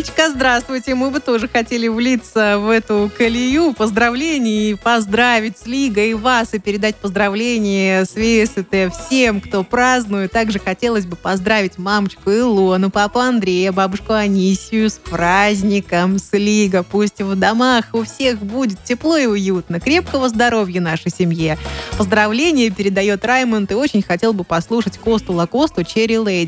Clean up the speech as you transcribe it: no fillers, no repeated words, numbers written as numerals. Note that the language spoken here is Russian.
Юлечка, здравствуйте. Мы бы тоже хотели влиться в эту колею поздравлений и поздравить с Лигой и вас, и передать поздравления с ВСТ всем, кто празднует. Также хотелось бы поздравить мамочку Илону, папу Андрея, бабушку Анисию с праздником, с Лига. Пусть в домах у всех будет тепло и уютно. Крепкого здоровья нашей семье. Поздравления передает Раймонд и очень хотел бы послушать Косту Лакосту «Черри Леди».